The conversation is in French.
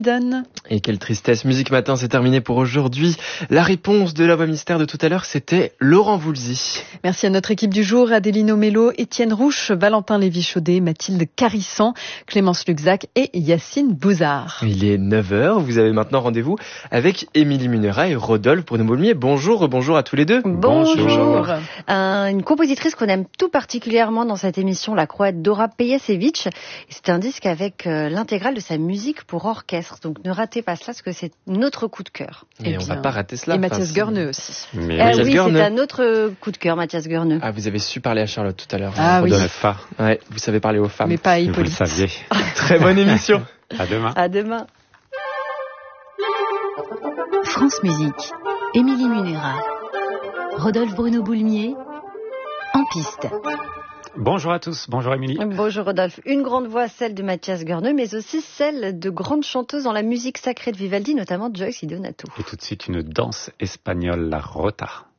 Donne. Et quelle tristesse, Musique Matin, c'est terminé pour aujourd'hui. La réponse de la voix mystère de tout à l'heure, c'était Laurent Voulzy. Merci à notre équipe du jour, Adéline Omello, Étienne Rouche, Valentin Lévy-Chaudet, Mathilde Carissan, Clémence Luxac et Yacine Bouzard. Il est 9h, vous avez maintenant rendez-vous avec Émilie Munera et Rodolphe Bruno-Boulmier. Bonjour à tous les deux. Bonjour. Une compositrice qu'on aime tout particulièrement dans cette émission, la Croate Dora Pejacevic. C'est un disque avec l'intégrale de sa musique pour orchestre. Donc ne ratez pas cela parce que c'est notre coup de cœur. Et on va pas rater cela. Et Mathias Goerne aussi. Oui, c'est un autre coup de cœur, Mathias Goerne. Ah, vous avez su parler à Charlotte tout à l'heure. Ah oui. Ouais, vous savez parler aux femmes. Mais pas à Hippolyte. Vous le saviez. Très bonne émission. À demain. À demain. France Musique. Émilie Munera. Rodolphe Bruno-Boulmier. En piste. Bonjour à tous, bonjour Émilie. Bonjour Rodolphe. Une grande voix, celle de Mathias Goerne, mais aussi celle de grandes chanteuses dans la musique sacrée de Vivaldi, notamment Joyce Donato. Et tout de suite une danse espagnole, la Rota.